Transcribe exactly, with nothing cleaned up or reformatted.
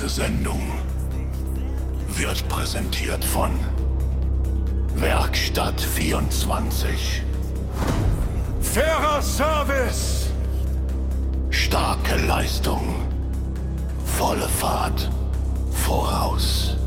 Diese Sendung wird präsentiert von Werkstatt vierundzwanzig. Fairer Service! Starke Leistung. Volle Fahrt voraus.